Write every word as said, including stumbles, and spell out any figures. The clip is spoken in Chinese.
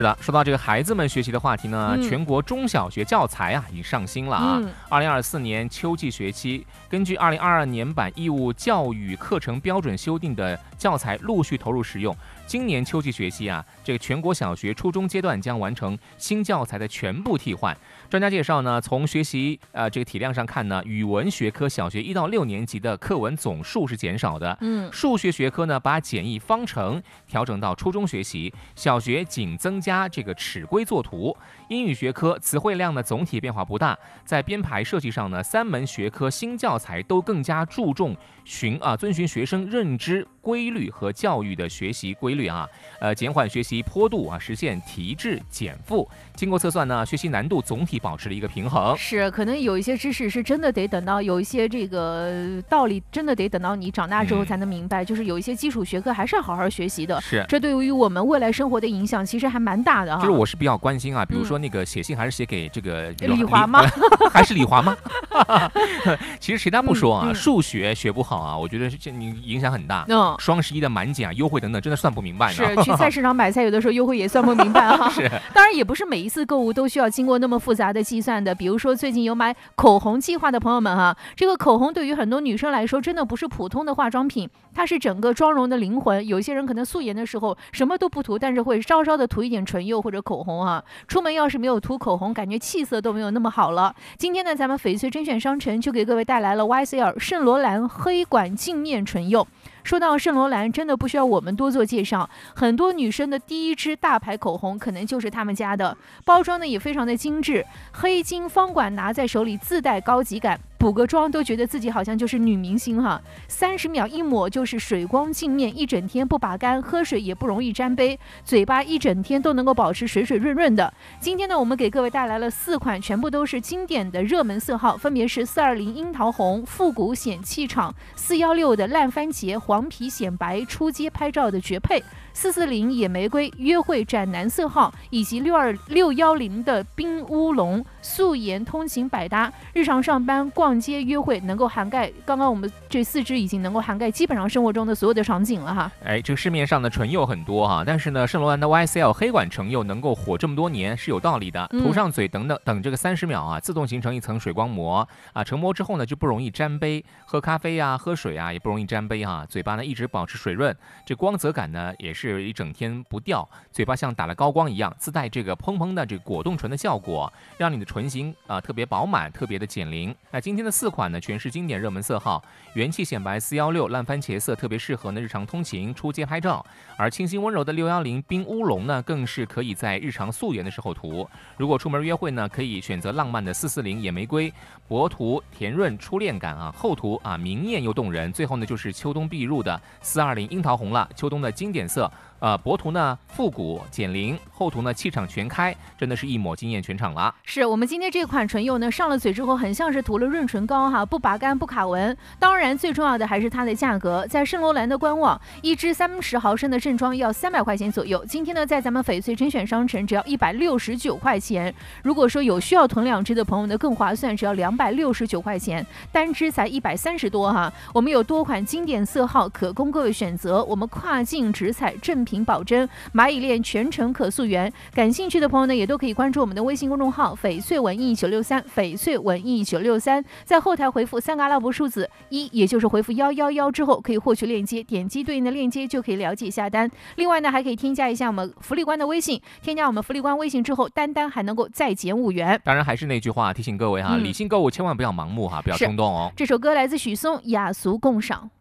是的，说到这个孩子们学习的话题呢， 嗯、 全国中小学教材啊已经上新了啊。二零二四年秋季学期，根据二零二二年版义务教育课程标准修订的教材陆续投入使用。今年秋季学期啊，这个全国小学、初中阶段将完成新教材的全部替换。专家介绍呢，从学习呃这个体量上看呢，语文学科小学一到六年级的课文总数是减少的。 嗯， 数学学科呢，把简易方程调整到初中学习，小学仅增加这个尺规作图。英语学科词汇量呢总体变化不大，在编排设计上呢，三门学科新教材都更加注重循啊遵循学生认知规律和教育的学习规律啊，呃减缓学习坡度啊，实现提质减负。经过测算呢，学习难度总体保持了一个平衡。 是，可能有一些知识是真的得等到有一些这个道理，真的得等到你长大之后才能明白。嗯、就是有一些基础学科还是要好好学习的。 是， 这对于我们未来生活的影响其实还蛮大的啊。 就是我是比较关心啊，比如说那个写信还是写给这个李华吗？ 还是李华吗？其实谁他不说啊， 嗯嗯、 数学学不好啊，我觉得这你影响很大。 嗯， 双十一的满减啊、优惠等等，真的算不明白呢。 是，去菜市场买菜，有的时候优惠也算不明白啊。 是， 当然也不是每一次购物都需要经过那么复杂的计算的。比如说最近有买口红计划的朋友们哈、啊，这个口红对于很多女生来说，真的不是普通的化妆品，它是整个妆容的灵魂。有些人可能素颜的时候什么都不涂，但是会稍稍的涂一点唇釉或者口红啊。出门要是没有涂口红，感觉气色都没有那么好了。今天呢，咱们翡翠甄选商城就给各位带来了 Y S L 圣罗兰黑管镜面唇釉。说到圣罗兰，真的不需要我们多做介绍，很多女生的第一支大牌口红可能就是他们家的，包装呢也非常的精致，黑金方管拿在手里自带高级感，补个妆都觉得自己好像就是女明星哈。三十秒一抹就是水光镜面，一整天不拔干，喝水也不容易沾杯，嘴巴一整天都能够保持水水润润的。今天呢，我们给各位带来了四款，全部都是经典的热门色号，分别是四二零樱桃红、复古显气场、四一六的烂番茄、黄皮显白，出街拍照的绝配，四四零野玫瑰约会斩男色号，以及六二六幺零的冰乌龙，素颜通勤百搭，日常上班逛街约会能够涵盖，刚刚我们这四支已经能够涵盖基本上生活中的所有的场景了哈。 哎，这个市面上的唇釉很多哈，但是呢，圣罗兰的 Y S L 黑管唇釉能够火这么多年是有道理的。涂上嘴等等等这个三十秒啊，自动形成一层水光膜啊，成膜之后呢就不容易沾杯，喝咖啡啊、喝水啊也不容易沾杯哈，嘴巴呢一直保持水润，这光泽感呢也是一整天不掉，嘴巴像打了高光一样，自带这个蓬蓬的这个果冻唇的效果，让你的唇型啊、呃、特别饱满，特别的减龄。那今天的四款呢，全是经典热门色号，元气显白四一六烂番茄色特别适合呢日常通勤、出街拍照，而清新温柔的六一零冰乌龙呢，更是可以在日常素颜的时候涂。如果出门约会呢，可以选择浪漫的四四零野玫瑰，薄涂甜润初恋感啊，厚涂啊明艳又动人。最后呢，就是秋冬必入的四二零樱桃红了，秋冬的经典色。呃，薄涂呢复古减龄，厚涂呢气场全开，真的是一抹惊艳全场了。 是我们今天这款唇釉呢，上了嘴之后很像是涂了润唇膏哈，不拔干不卡纹。当然最重要的还是它的价格，在圣罗兰的官网，一支三十毫升的正装要三百块钱左右。今天呢，在咱们翡翠甄选商城只要一百六十九块钱。如果说有需要囤两支的朋友呢，更划算，只要两百六十九块钱，单支才一百三十多哈。我们有多款经典色号可供各位选择，我们跨境直采正品保真，蚂蚁链全程可溯源。感兴趣的朋友呢，也都可以关注我们的微信公众号翡翠文艺九六三，翡翠文艺九六三，在后台回复三个阿拉伯数字一，也就是回复幺幺幺之后，可以获取链接，点击对应的链接就可以了解下单。另外呢，还可以添加一下我们福利官的微信，添加我们福利官微信之后，单单还能够再减五元。 当然还是那句话，提醒各位哈，嗯、理性购物千万不要盲目哈，不要冲动哦。 这首歌来自许嵩，雅俗共赏。